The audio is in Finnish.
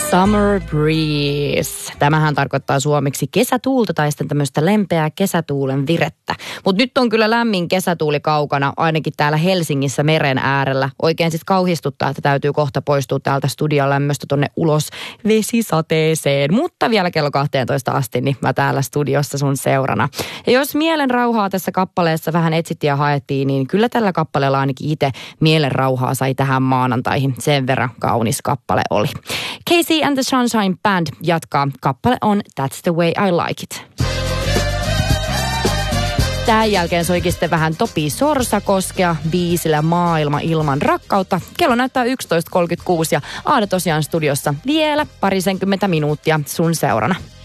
Summer breeze. Tämähän tarkoittaa suomeksi kesätuulta tai sitten tämmöistä lempeää kesätuulen virettä. Mutta nyt on kyllä lämmin kesätuuli kaukana, ainakin täällä Helsingissä meren äärellä. Oikein sitten kauhistuttaa, että täytyy kohta poistua täältä studion lämmöstä tonne ulos vesisateeseen. Mutta vielä kello 12 asti, niin mä täällä studiossa sun seurana. Ja jos mielen rauhaa tässä kappaleessa vähän etsittiin ja haettiin, niin kyllä tällä kappaleella ainakin itse mielen rauhaa sai tähän maanantaihin. Sen verran kaunis kappale oli. Casey and the Sunshine Band jatkaa. Kappale on That's the Way I Like It. Tämän jälkeen soikin sitten vähän Topi Sorsakoskea biisillä Maailma ilman rakkautta. Kello näyttää 11.36 ja Aada tosiaan studiossa vielä parisenkymmentä minuuttia sun seurana.